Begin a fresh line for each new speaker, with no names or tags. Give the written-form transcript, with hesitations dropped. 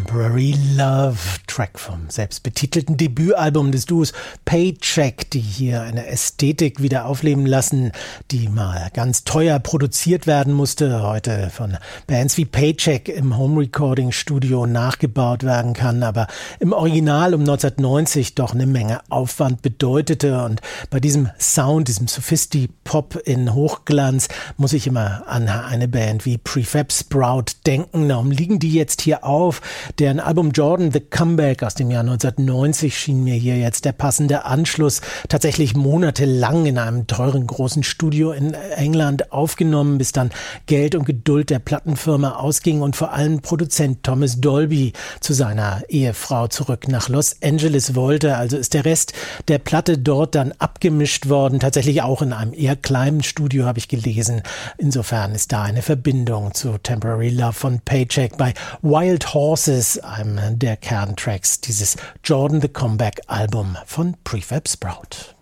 Temporary Love, Track vom selbstbetitelten Debütalbum des Duos Paycheck, die hier eine Ästhetik wieder aufleben lassen, die mal ganz teuer produziert werden musste, heute von Bands wie Paycheck im Home-Recording-Studio nachgebaut werden kann, aber im Original um 1990 doch eine Menge Aufwand bedeutete. Und bei diesem Sound, diesem Sophisti-Pop in Hochglanz, muss ich immer an eine Band wie Prefab Sprout denken. Darum liegen die jetzt hier auf. Deren Album Jordan the Comeback aus dem Jahr 1990 schien mir hier jetzt der passende Anschluss. Tatsächlich monatelang in einem teuren großen Studio in England aufgenommen, bis dann Geld und Geduld der Plattenfirma ausging und vor allem Produzent Thomas Dolby zu seiner Ehefrau zurück nach Los Angeles wollte. Also ist der Rest der Platte dort dann abgemischt worden. Tatsächlich auch in einem eher kleinen Studio, habe ich gelesen. Insofern ist da eine Verbindung zu Temporary Love von Paycheck bei Wild Horses, einem der Kerntracks dieses Jordan the Comeback Album von Prefab Sprout.